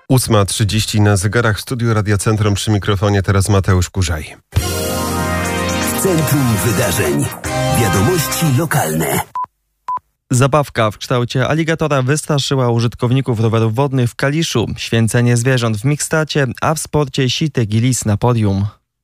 8:30 na zegarach w studiu Radia Centrum, przy mikrofonie teraz Mateusz Kurzaj. W centrum wydarzeń. Wiadomości lokalne. Zabawka w kształcie aligatora wystraszyła użytkowników rowerów wodnych w Kaliszu, święcenie zwierząt w Mikstacie, a w sporcie sitek i lis na podium.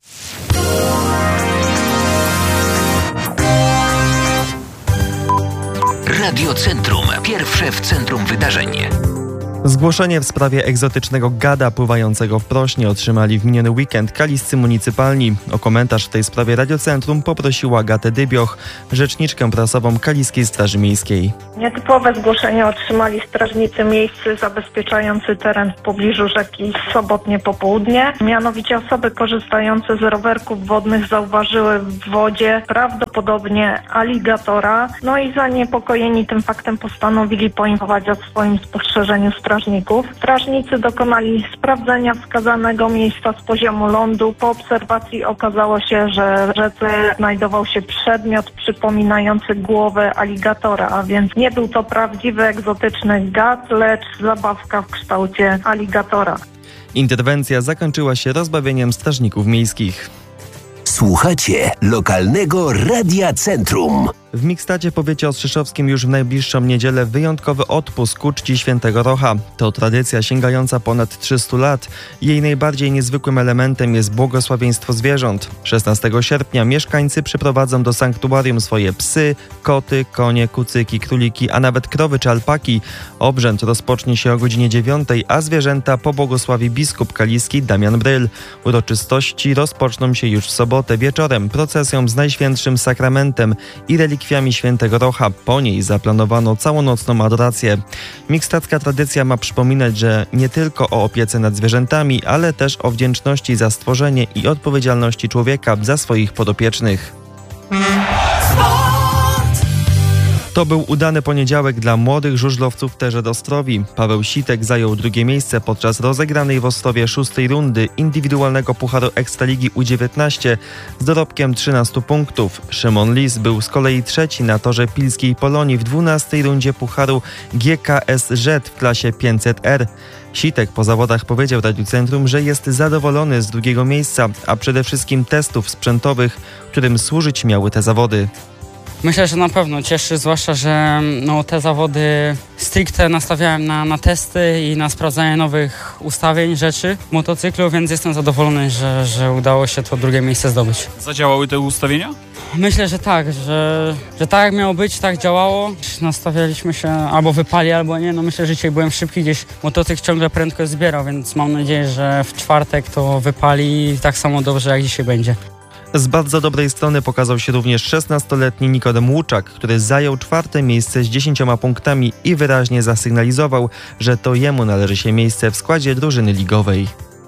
Radio Centrum. Pierwsze w centrum wydarzeń. Zgłoszenie w sprawie egzotycznego gada pływającego w Prośnie otrzymali w miniony weekend kaliscy municypalni. O komentarz w tej sprawie Radio Centrum poprosiła Agatę Dybioch, rzeczniczkę prasową Kaliskiej Straży Miejskiej. Nietypowe zgłoszenie otrzymali strażnicy miejscy zabezpieczający teren w pobliżu rzeki w sobotnie popołudnie. Mianowicie osoby korzystające z rowerków wodnych zauważyły w wodzie prawdopodobnie aligatora. No i zaniepokojeni tym faktem postanowili poinformować o swoim spostrzeżeniu strażników. Strażnicy dokonali sprawdzenia wskazanego miejsca z poziomu lądu. Po obserwacji okazało się, że w rzece znajdował się przedmiot przypominający głowę aligatora, a więc nie był to prawdziwy egzotyczny gad, lecz zabawka w kształcie aligatora. Interwencja zakończyła się rozbawieniem strażników miejskich. Słuchacie lokalnego Radia Centrum. W Mikstacie w powiecie ostrzeszowskim już w najbliższą niedzielę wyjątkowy odpust ku czci Świętego Rocha. To tradycja sięgająca ponad 300 lat. Jej najbardziej niezwykłym elementem jest błogosławieństwo zwierząt. 16 sierpnia mieszkańcy przyprowadzą do sanktuarium swoje psy, koty, konie, kucyki, króliki, a nawet krowy czy alpaki. Obrzęd rozpocznie się o godzinie 9, a zwierzęta pobłogosławi biskup kaliski Damian Bryl. Uroczystości rozpoczną się już w sobotę wieczorem procesją z Najświętszym Sakramentem i relikwiami Świętego Rocha. Po niej zaplanowano całonocną adorację. Mikstacka tradycja ma przypominać, że nie tylko o opiece nad zwierzętami, ale też o wdzięczności za stworzenie i odpowiedzialności człowieka za swoich podopiecznych. To był udany poniedziałek dla młodych żużlowców też Ostrowi. Paweł Sitek zajął drugie miejsce podczas rozegranej w Ostrowie 6. rundy indywidualnego Pucharu Ekstraligi U19 z dorobkiem 13 punktów. Szymon Lis był z kolei trzeci na torze Pilskiej Polonii w 12. rundzie Pucharu GKSZ w klasie 500R. Sitek po zawodach powiedział Radiu Centrum, że jest zadowolony z drugiego miejsca, a przede wszystkim testów sprzętowych, którym służyć miały te zawody. Myślę, że na pewno cieszy, zwłaszcza, że te zawody stricte nastawiałem na testy i na sprawdzanie nowych ustawień, rzeczy w motocyklu, więc jestem zadowolony, że udało się to drugie miejsce zdobyć. Zadziałały te ustawienia? Myślę, że tak, że tak jak miało być, tak działało. Nastawialiśmy się albo wypali, albo nie. Myślę, że dzisiaj byłem szybki, gdzieś motocykl ciągle prędkość zbierał, więc mam nadzieję, że w czwartek to wypali tak samo dobrze, jak dzisiaj będzie. Z bardzo dobrej strony pokazał się również 16-letni Nikodem Łuczak, który zajął 4. miejsce z 10 punktami i wyraźnie zasygnalizował, że to jemu należy się miejsce w składzie drużyny ligowej.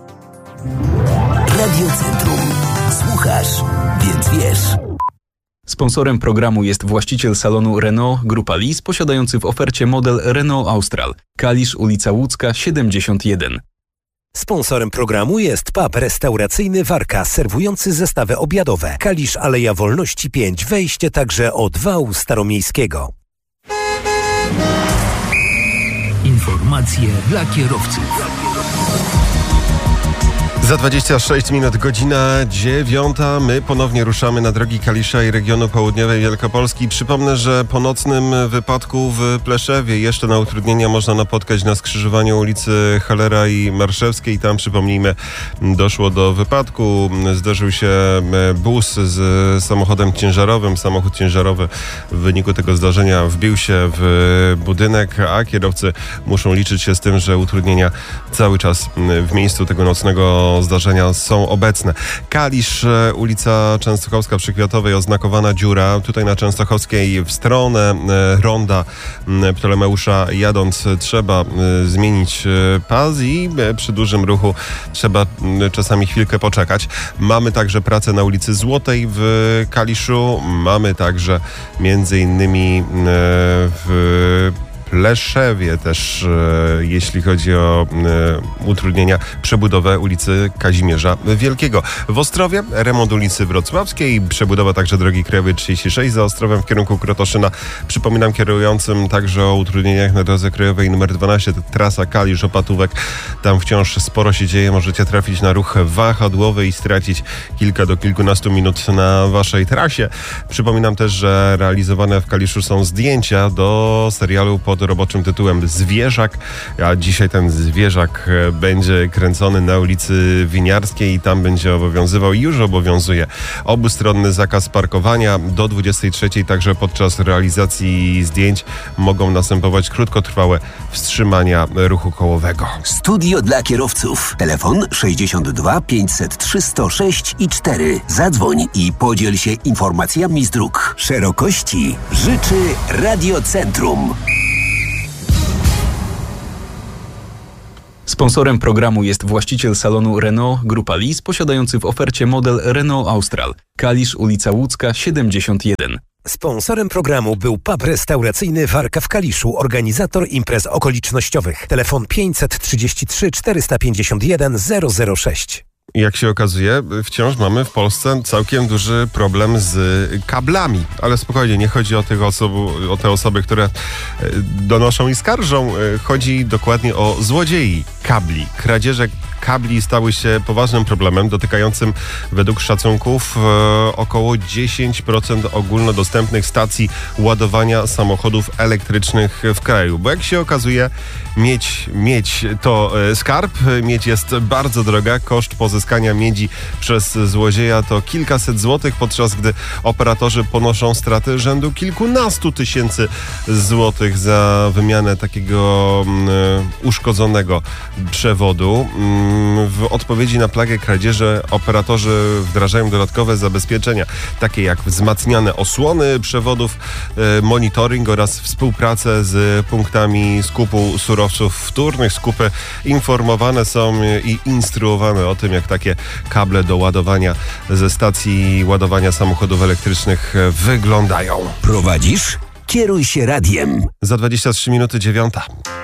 Radio Centrum. Słuchasz, więc wiesz. Sponsorem programu jest właściciel salonu Renault Grupa Lis, posiadający w ofercie model Renault Austral. Kalisz, ulica Łódzka, 71. Sponsorem programu jest pub restauracyjny Warka, serwujący zestawy obiadowe. Kalisz, Aleja Wolności 5, wejście także od wału staromiejskiego. Informacje dla kierowców. Za 26 minut, godzina 9. My ponownie ruszamy na drogi Kalisza i regionu południowej Wielkopolski. Przypomnę, że po nocnym wypadku w Pleszewie jeszcze na utrudnienia można napotkać na skrzyżowaniu ulicy Hallera i Marszewskiej. Tam, przypomnijmy, doszło do wypadku. Zderzył się bus z samochodem ciężarowym. Samochód ciężarowy w wyniku tego zdarzenia wbił się w budynek, a kierowcy muszą liczyć się z tym, że utrudnienia cały czas w miejscu tego nocnego zdarzenia są obecne. Kalisz, ulica Częstochowska przy Kwiatowej, oznakowana dziura. Tutaj na Częstochowskiej w stronę ronda Ptolemeusza jadąc trzeba zmienić pas i przy dużym ruchu trzeba czasami chwilkę poczekać. Mamy także pracę na ulicy Złotej w Kaliszu. Mamy także między innymi w Pleszewie też, jeśli chodzi o utrudnienia, przebudowę ulicy Kazimierza Wielkiego. W Ostrowie remont ulicy Wrocławskiej, przebudowa także drogi krajowej 36 za Ostrowem w kierunku Krotoszyna. Przypominam kierującym także o utrudnieniach na drodze krajowej nr 12, trasa Kalisz-Opatówek. Tam wciąż sporo się dzieje, możecie trafić na ruch wahadłowy i stracić kilka do kilkunastu minut na waszej trasie. Przypominam też, że realizowane w Kaliszu są zdjęcia do serialu pod roboczym tytułem Zwierzak, a dzisiaj ten Zwierzak będzie kręcony na ulicy Winiarskiej i tam będzie obowiązywał i już obowiązuje obustronny zakaz parkowania. Do 23:00 także podczas realizacji zdjęć mogą następować krótkotrwałe wstrzymania ruchu kołowego. Studio dla kierowców. Telefon 62 503 106 i 4. Zadzwoń i podziel się informacjami z dróg. Szerokości życzy Radiocentrum. Sponsorem programu jest właściciel salonu Renault Grupa Lis, posiadający w ofercie model Renault Austral. Kalisz, ulica Łódzka, 71. Sponsorem programu był pub restauracyjny Warka w Kaliszu, organizator imprez okolicznościowych. Telefon 533 451 006. Jak się okazuje, wciąż mamy w Polsce całkiem duży problem z kablami. Ale spokojnie, nie chodzi o te osoby, które donoszą i skarżą. Chodzi dokładnie o złodziei kabli. Kradzieże kabli stały się poważnym problemem, dotykającym według szacunków około 10% ogólnodostępnych stacji ładowania samochodów elektrycznych w kraju. Bo jak się okazuje, miedź to skarb, miedź jest bardzo droga, koszt pozyskania miedzi przez złodzieja to kilkaset złotych, podczas gdy operatorzy ponoszą straty rzędu kilkunastu tysięcy złotych za wymianę takiego uszkodzonego przewodu. W odpowiedzi na plagę kradzieży operatorzy wdrażają dodatkowe zabezpieczenia, takie jak wzmacniane osłony przewodów, monitoring oraz współpracę z punktami skupu surowców wtórnych. Skupy informowane są i instruowane o tym, jak takie kable do ładowania ze stacji ładowania samochodów elektrycznych wyglądają. Prowadzisz? Kieruj się radiem. Za 23 minuty 9.